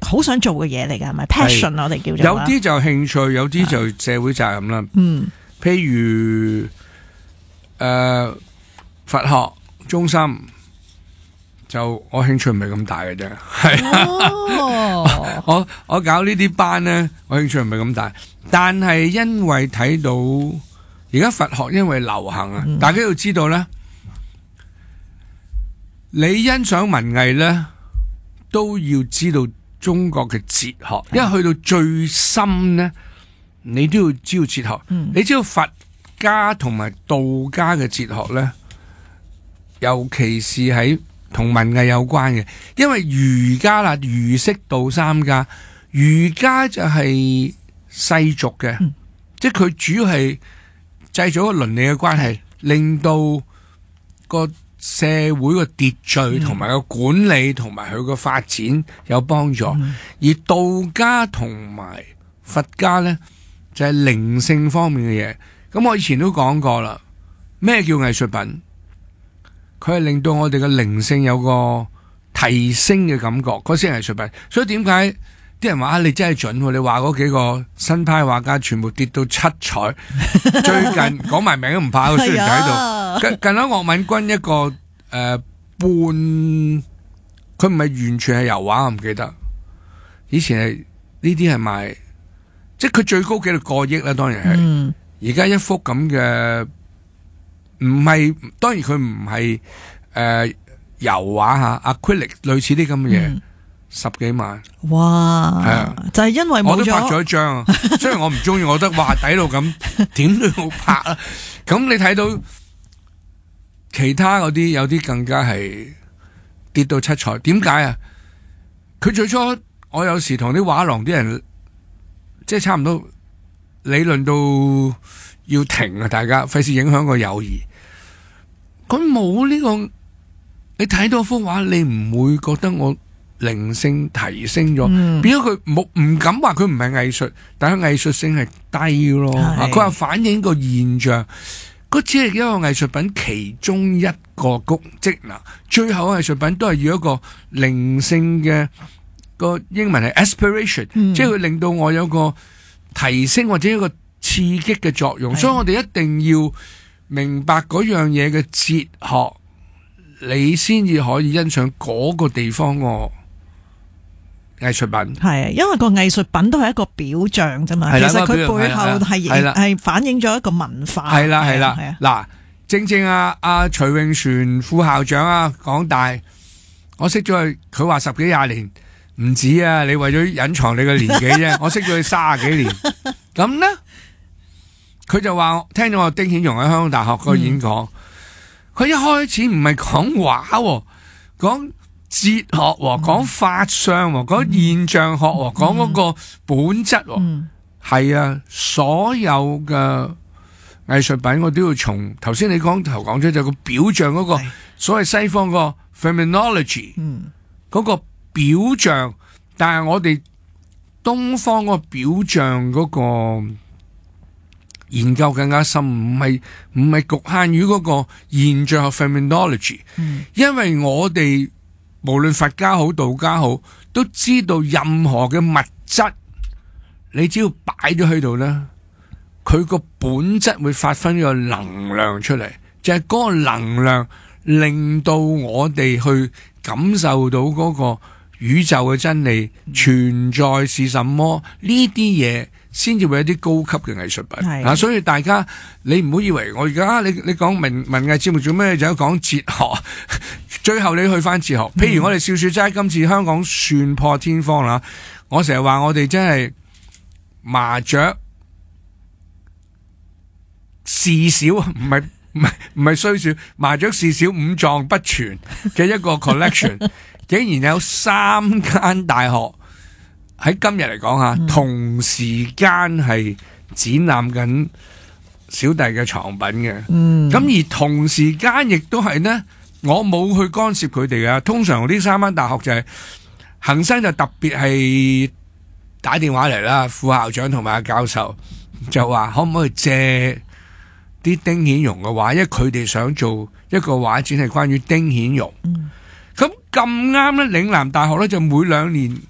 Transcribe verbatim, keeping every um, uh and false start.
好想做嘅嘢嚟㗎，係咪 passion 我哋叫做？ 有啲就興趣，有啲就社會責任啦。 嗯， 譬如誒、呃、佛學中心，就我興趣唔係咁大嘅啫。係、哦、我我搞呢啲班咧，我興趣唔係咁大，但係因為睇到而家佛學因為流行啊，嗯、大家要知道咧，你欣賞文藝咧，都要知道中國嘅哲學，因為去到最深咧，你都要知道哲學。嗯、你知道佛家同埋道家嘅哲學咧，尤其是喺同文藝有關嘅，因為儒家啦，儒釋道三家，儒家就係世俗嘅，嗯、即係佢主要係製造一個倫理嘅關係，令到個社會個秩序同埋個管理同埋佢個發展有幫助。嗯、而道家同埋佛家呢，就係、是、靈性方面嘅嘢。咁我以前都講過啦，咩叫藝術品？佢係令到我哋嘅靈性有個提升嘅感覺，嗰先係藝術品。所以點解啲人話啊，你真係準，你話嗰幾個新派畫家全部跌到七彩，最近講埋名都唔怕，雖然就喺度。近近喺岳敏君一個誒、呃、半，佢唔係完全係油畫，我唔記得。以前係呢啲係賣，即係佢最高紀錄過億啦，當然係。而家、嗯、一幅咁嘅。唔係，當然佢唔係誒油畫吓 acrylic 類似啲咁嘅嘢，嗯、十幾萬。哇！係啊，就係因為冇咗，我都拍咗一張啊。雖然我唔中意，我覺得哇抵到咁，點都要拍啊。咁你睇到其他嗰啲有啲更加係跌到七彩，點解啊？佢最初我有時同啲畫廊啲人，即係差唔多理論到要停啊，大家費事影響個友誼。佢冇呢個，你睇到幅畫，你唔會覺得我靈性提升咗，嗯、變咗佢冇唔敢話佢唔係藝術，但係藝術性係低咯。佢話是反映個現象，嗰只係一個藝術品其中一個功職能，最後藝術品都係要一個靈性嘅，個英文係 aspiration，嗯、即係佢令到我有個提升或者一個刺激嘅作用，是所以我哋一定要明白嗰樣嘢嘅哲學，你先至可以欣賞嗰個地方個藝術品。係啊，因為個藝術品都係一個表象啫嘛。其實佢背後係係反映咗一個文化。係啦係啦，嗱，正正啊阿徐永璇副校長啊，港大，我識咗佢，佢話十幾廿年唔止啊，你為咗隱藏你嘅年紀啫。我識咗佢卅幾年，咁呢？佢就話聽咗我丁顯榮喺香港大學個演講，佢、嗯、一開始唔係講畫，講哲學，講法相，講現象學，講嗰個本質，係、嗯、啊，所有嘅藝術品我都要從頭先你講頭講咗就個表象嗰、那個，所謂西方個 phenomenology，嗰個表象，但係我哋東方個表象嗰、那個。研究更加深，唔係唔係局限於嗰個現象學 phenomenology，嗯、因為我哋無論佛家好道家好，都知道任何嘅物質，你只要擺咗喺度咧，佢個本質會發揮個能量出嚟，就係、是、嗰個能量令到我哋去感受到嗰個宇宙嘅真理、嗯、存在是什麼呢啲嘢。先至會有啲高級嘅藝術品的啊！所以大家你唔好以為我而家你你講文文藝節目做咩就講哲學，最後你去翻哲學。譬如我哋笑笑齋今次香港算破天荒啦！我成日話我哋真係麻雀事小，唔係唔係唔係衰小，麻雀事小五臟不全嘅一個 collection， 竟然有三間大學。喺今日嚟講下，嗯、同時間係展覽緊小弟嘅藏品嘅。咁、嗯、而同時間亦都係呢，我冇去干涉佢哋嘅。通常呢三間大學就係、是、恒生就特別係打電話嚟啦，副校長同埋阿教授就話可唔可以借啲丁顯榮嘅畫，因為佢哋想做一個畫展係關於丁顯榮。咁咁啱咧，嶺南大學咧就每兩年